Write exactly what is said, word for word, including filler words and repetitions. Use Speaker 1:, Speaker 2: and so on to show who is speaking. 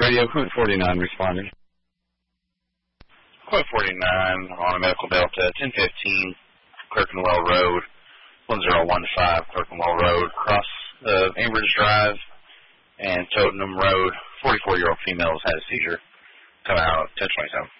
Speaker 1: Radio, Quint forty-nine responding.
Speaker 2: Quint forty-nine on a medical delta, ten fifteen Clerkenwell Road, one zero one five Clerkenwell Road, across uh, Ambridge Drive and Tottenham Road. forty-four-year-old female has had a seizure. Come out ten twenty-seven.